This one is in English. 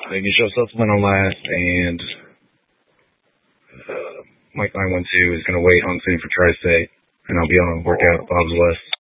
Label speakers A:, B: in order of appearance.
A: Thank you, show supplemental last, and Mike 912 is going to wait on City for Tri-State, and I'll be on workout at Bob's West.